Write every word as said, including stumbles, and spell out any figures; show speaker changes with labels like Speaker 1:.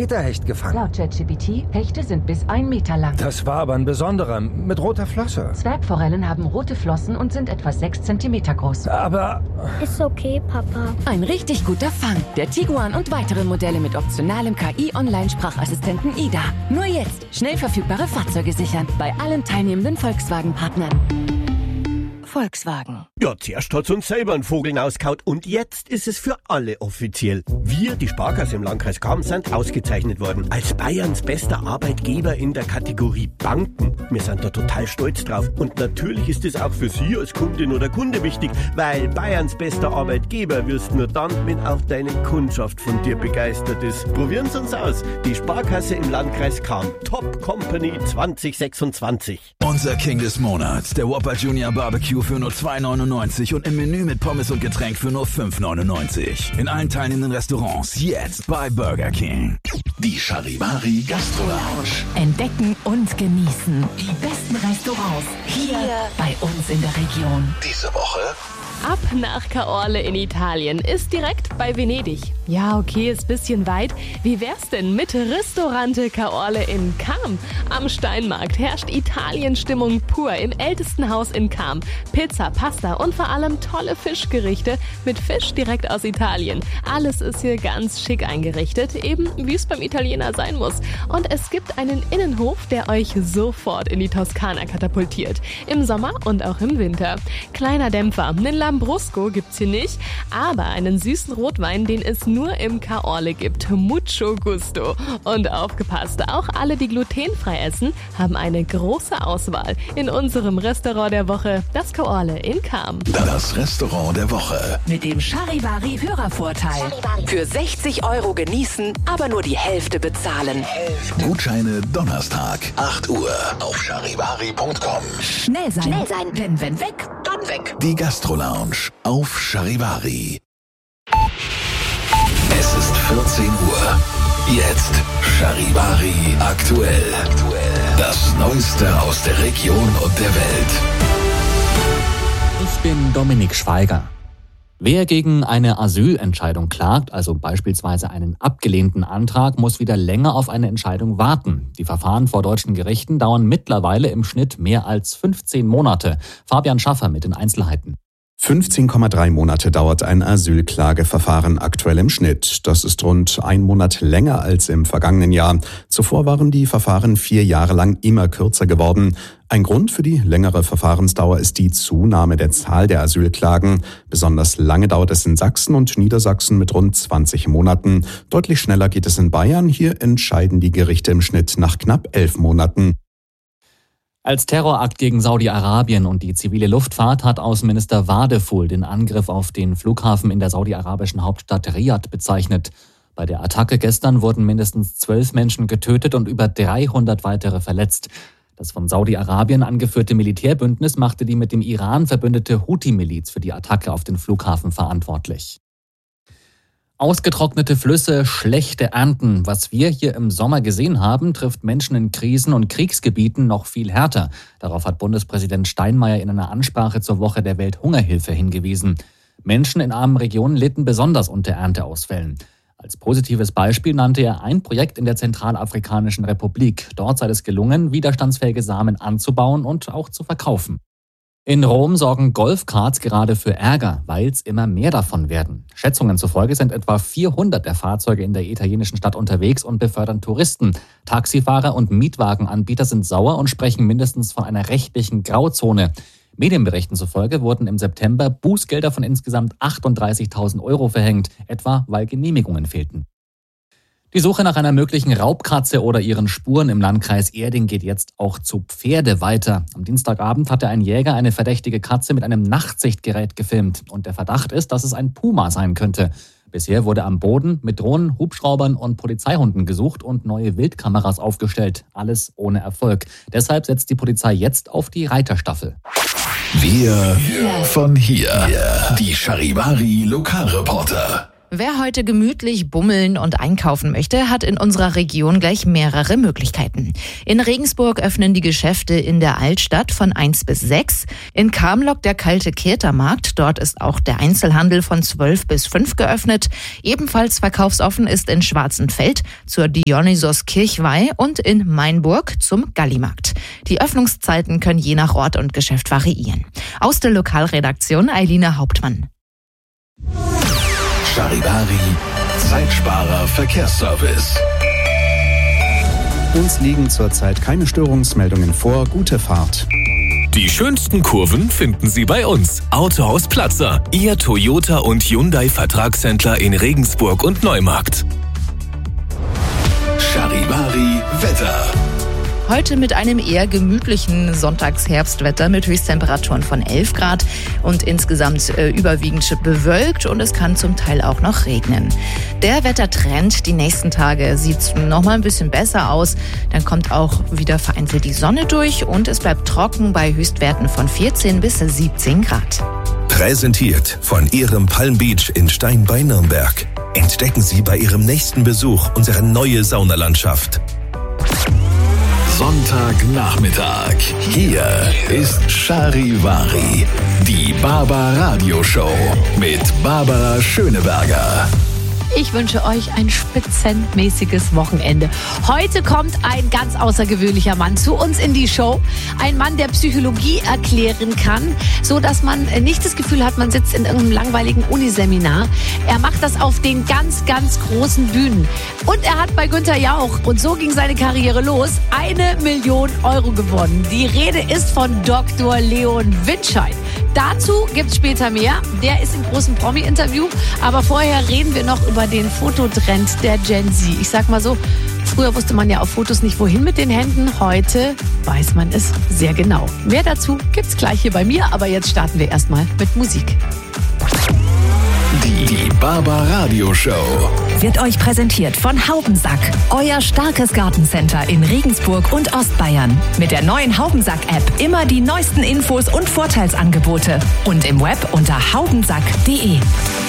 Speaker 1: Meter-Hecht gefangen.
Speaker 2: Laut ChatGPT, Hechte sind bis ein Meter lang.
Speaker 1: Das war aber ein besonderer, mit roter Flosse.
Speaker 2: Zwergforellen haben rote Flossen und sind etwa sechs Zentimeter groß.
Speaker 1: Aber...
Speaker 3: Ist okay, Papa.
Speaker 4: Ein richtig guter Fang. Der Tiguan und weitere Modelle mit optionalem K I-Online-Sprachassistenten Ida. Nur jetzt schnell verfügbare Fahrzeuge sichern. Bei allen teilnehmenden Volkswagen-Partnern. Volkswagen.
Speaker 5: Ja, zuerst hat's uns selber einen Vogel ausgehauen und jetzt ist es für alle offiziell. Wir, die Sparkasse im Landkreis Cham, sind ausgezeichnet worden als Bayerns bester Arbeitgeber in der Kategorie Banken. Wir sind da total stolz drauf und natürlich ist es auch für Sie als Kundin oder Kunde wichtig, weil Bayerns bester Arbeitgeber wirst nur dann, wenn auch deine Kundschaft von dir begeistert ist. Probieren Sie uns aus. Die Sparkasse im Landkreis Cham. Top Company zwanzig sechsundzwanzig.
Speaker 6: Unser King des Monats, der Whopper Junior Barbecue für nur zwei neunundneunzig und im Menü mit Pommes und Getränk für nur fünf neunundneunzig. In allen teilnehmenden Restaurants jetzt bei Burger King.
Speaker 7: Die Charivari Gastro Lounge.
Speaker 4: Entdecken und genießen die besten Restaurants hier bei uns in der Region.
Speaker 7: Diese Woche
Speaker 8: ab nach Caorle in Italien, ist direkt bei Venedig. Ja, okay, ist bisschen weit. Wie wär's denn mit Ristorante Caorle in Cham? Am Steinmarkt herrscht Italienstimmung pur im ältesten Haus in Cham. Pizza, Pasta und vor allem tolle Fischgerichte mit Fisch direkt aus Italien. Alles ist hier ganz schick eingerichtet, eben wie es beim Italiener sein muss. Und es gibt einen Innenhof, der euch sofort in die Toskana katapultiert. Im Sommer und auch im Winter. Kleiner Dämpfer, einen Lambrusco gibt's hier nicht, aber einen süßen Rotwein, den es nur im Caorle gibt. Mucho Gusto. Und aufgepasst, auch alle, die glutenfrei essen, haben eine große Auswahl in unserem Restaurant der Woche, das Caorle in Cham.
Speaker 7: Das Restaurant der Woche.
Speaker 4: Mit dem Charivari Hörervorteil. Für sechzig Euro genießen, aber nur die Hälfte bezahlen.
Speaker 7: Gutscheine Donnerstag, acht Uhr auf charivari punkt com.
Speaker 4: Schnell sein. Schnell sein. Denn wenn weg, dann weg.
Speaker 7: Die Gastro Lounge auf Charivari. Es ist vierzehn Uhr. Jetzt Charivari aktuell. Das Neueste aus der Region und der Welt.
Speaker 9: Ich bin Dominik Schweiger. Wer gegen eine Asylentscheidung klagt, also beispielsweise einen abgelehnten Antrag, muss wieder länger auf eine Entscheidung warten. Die Verfahren vor deutschen Gerichten dauern mittlerweile im Schnitt mehr als fünfzehn Monate. Fabian Schaffer mit den Einzelheiten.
Speaker 10: fünfzehn Komma drei Monate dauert ein Asylklageverfahren aktuell im Schnitt. Das ist rund ein Monat länger als im vergangenen Jahr. Zuvor waren die Verfahren vier Jahre lang immer kürzer geworden. Ein Grund für die längere Verfahrensdauer ist die Zunahme der Zahl der Asylklagen. Besonders lange dauert es in Sachsen und Niedersachsen mit rund zwanzig Monaten. Deutlich schneller geht es in Bayern. Hier entscheiden die Gerichte im Schnitt nach knapp elf Monaten.
Speaker 9: Als Terrorakt gegen Saudi-Arabien und die zivile Luftfahrt hat Außenminister Wadeful den Angriff auf den Flughafen in der saudi-arabischen Hauptstadt Riad bezeichnet. Bei der Attacke gestern wurden mindestens zwölf Menschen getötet und über dreihundert weitere verletzt. Das von Saudi-Arabien angeführte Militärbündnis machte die mit dem Iran verbündete Houthi-Miliz für die Attacke auf den Flughafen verantwortlich. Ausgetrocknete Flüsse, schlechte Ernten. Was wir hier im Sommer gesehen haben, trifft Menschen in Krisen- und Kriegsgebieten noch viel härter. Darauf hat Bundespräsident Steinmeier in einer Ansprache zur Woche der Welthungerhilfe hingewiesen. Menschen in armen Regionen litten besonders unter Ernteausfällen. Als positives Beispiel nannte er ein Projekt in der Zentralafrikanischen Republik. Dort sei es gelungen, widerstandsfähige Samen anzubauen und auch zu verkaufen. In Rom sorgen Golfkarts gerade für Ärger, weil es immer mehr davon werden. Schätzungen zufolge sind etwa vierhundert der Fahrzeuge in der italienischen Stadt unterwegs und befördern Touristen. Taxifahrer und Mietwagenanbieter sind sauer und sprechen mindestens von einer rechtlichen Grauzone. Medienberichten zufolge wurden im September Bußgelder von insgesamt achtunddreißigtausend Euro verhängt, etwa weil Genehmigungen fehlten. Die Suche nach einer möglichen Raubkatze oder ihren Spuren im Landkreis Erding geht jetzt auch zu Pferde weiter. Am Dienstagabend hatte ein Jäger eine verdächtige Katze mit einem Nachtsichtgerät gefilmt. Und der Verdacht ist, dass es ein Puma sein könnte. Bisher wurde am Boden mit Drohnen, Hubschraubern und Polizeihunden gesucht und neue Wildkameras aufgestellt. Alles ohne Erfolg. Deshalb setzt die Polizei jetzt auf die Reiterstaffel.
Speaker 7: Wir von hier. Die Charivari Lokalreporter.
Speaker 11: Wer heute gemütlich bummeln und einkaufen möchte, hat in unserer Region gleich mehrere Möglichkeiten. In Regensburg öffnen die Geschäfte in der Altstadt von eins bis sechs. In Cham lockt der kalte Kehrtermarkt. Dort ist auch der Einzelhandel von zwölf bis fünf geöffnet. Ebenfalls verkaufsoffen ist in Schwarzenfeld zur Dionysos Kirchweih und in Mainburg zum Gallimarkt. Die Öffnungszeiten können je nach Ort und Geschäft variieren. Aus der Lokalredaktion Eilina Hauptmann.
Speaker 7: Charivari, Zeitsparer Verkehrsservice.
Speaker 10: Uns liegen zurzeit keine Störungsmeldungen vor. Gute Fahrt.
Speaker 12: Die schönsten Kurven finden Sie bei uns. Autohaus Platzer, Ihr Toyota und Hyundai Vertragshändler in Regensburg und Neumarkt.
Speaker 7: Charivari Wetter.
Speaker 11: Heute mit einem eher gemütlichen Sonntagsherbstwetter mit Höchsttemperaturen von elf Grad und insgesamt äh, überwiegend bewölkt und es kann zum Teil auch noch regnen. Der Wettertrend die nächsten Tage sieht noch mal ein bisschen besser aus. Dann kommt auch wieder vereinzelt die Sonne durch und es bleibt trocken bei Höchstwerten von vierzehn bis siebzehn Grad.
Speaker 13: Präsentiert von Ihrem Palm Beach in Stein bei Nürnberg. Entdecken Sie bei Ihrem nächsten Besuch unsere neue Saunalandschaft.
Speaker 7: Sonntagnachmittag. Hier ist Charivari, die Baba Radio Show mit Barbara Schöneberger.
Speaker 8: Ich wünsche euch ein spitzenmäßiges Wochenende. Heute kommt ein ganz außergewöhnlicher Mann zu uns in die Show. Ein Mann, der Psychologie erklären kann, so dass man nicht das Gefühl hat, man sitzt in irgendeinem langweiligen Uniseminar. Er macht das auf den ganz, ganz großen Bühnen. Und er hat bei Günther Jauch, und so ging seine Karriere los, eine Million Euro gewonnen. Die Rede ist von Doktor Leon Windscheid. Dazu gibt's später mehr. Der ist im großen Promi-Interview. Aber vorher reden wir noch über den Fototrend der Gen Z. Ich sag mal so, früher wusste man ja auf Fotos nicht, wohin mit den Händen. Heute weiß man es sehr genau. Mehr dazu gibt's gleich hier bei mir. Aber jetzt starten wir erstmal mit Musik.
Speaker 7: Die, die Baba Radio Show
Speaker 14: wird euch präsentiert von Haubensack, euer starkes Gartencenter in Regensburg und Ostbayern. Mit der neuen Haubensack-App immer die neuesten Infos und Vorteilsangebote und im Web unter haubensack punkt de.